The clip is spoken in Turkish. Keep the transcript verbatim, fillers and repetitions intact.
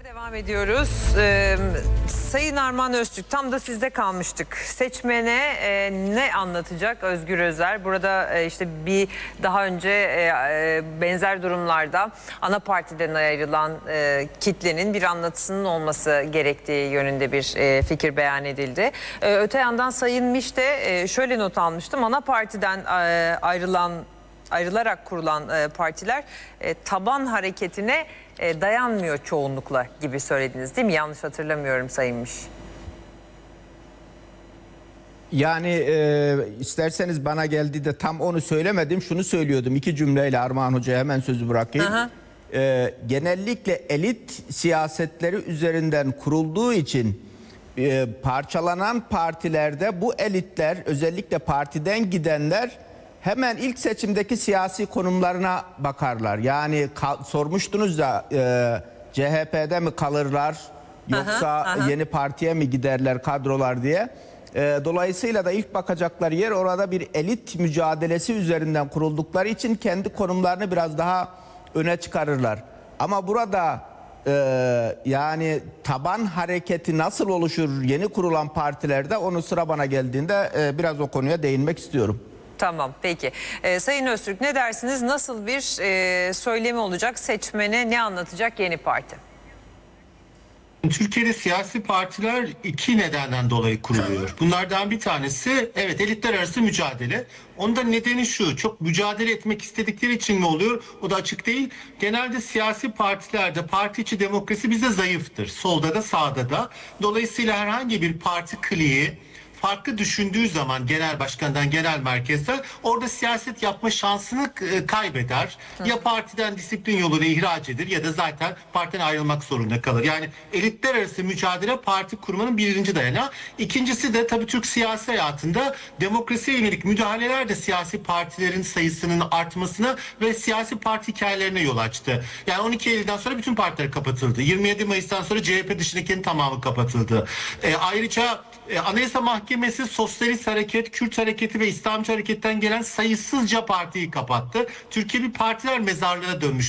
Devam ediyoruz. Ee, Sayın Armağan Öztürk, tam da sizde kalmıştık. Seçmene e, ne anlatacak Özgür Özel? Burada e, işte bir daha önce e, e, benzer durumlarda ana partiden ayrılan e, kitlenin bir anlatısının olması gerektiği yönünde bir e, fikir beyan edildi. E, öte yandan Sayın Miş de e, şöyle not almıştım. Ana partiden e, ayrılan ayrılarak kurulan e, partiler e, taban hareketine e, dayanmıyor çoğunlukla gibi söylediniz, değil mi? Yanlış hatırlamıyorum Sayın Miş. Yani e, isterseniz bana geldi de tam onu söylemedim. Şunu söylüyordum iki cümleyle, Armağan Hoca'ya hemen sözü bırakayım. E, genellikle elit siyasetleri üzerinden kurulduğu için e, parçalanan partilerde bu elitler, özellikle partiden gidenler hemen ilk seçimdeki siyasi konumlarına bakarlar. Yani sormuştunuz da e, C H P'de mi kalırlar yoksa aha, aha. yeni partiye mi giderler kadrolar diye. E, dolayısıyla da ilk bakacakları yer orada bir elit mücadelesi üzerinden kuruldukları için kendi konumlarını biraz daha öne çıkarırlar. Ama burada e, yani taban hareketi nasıl oluşur yeni kurulan partilerde, onu sıra bana geldiğinde e, biraz o konuya değinmek istiyorum. Tamam, peki. Ee, Sayın Öztürk, ne dersiniz? Nasıl bir e, söylemi olacak? Seçmene ne anlatacak yeni parti? Türkiye'de siyasi partiler iki nedenden dolayı kuruluyor. Bunlardan bir tanesi, evet, elitler arası mücadele. Onun da nedeni şu: çok mücadele etmek istedikleri için mi oluyor? O da açık değil. Genelde siyasi partilerde parti içi demokrasi bizde zayıftır. Solda da sağda da. Dolayısıyla herhangi bir parti kliği farklı düşündüğü zaman genel başkandan genel merkezden orada siyaset yapma şansını kaybeder. Hı. Ya partiden disiplin yoluyla ihraç edilir ya da zaten partiden ayrılmak zorunda kalır. Yani elitler arası mücadele parti kurmanın birinci dayanağı. İkincisi de tabii Türk siyasi hayatında demokrasiye yönelik müdahaleler de siyasi partilerin sayısının artmasına ve siyasi parti hikayelerine yol açtı. Yani on iki Eylül'den sonra bütün partiler kapatıldı. yirmi yedi Mayıs'tan sonra C H P dışındakilerin tamamı kapatıldı. E, ayrıca e, Anayasa Mahkemesi Sosyalist Hareket, Kürt Hareketi ve İslamcı Hareket'ten gelen sayısızca partiyi kapattı. Türkiye bir partiler mezarlığına dönmüş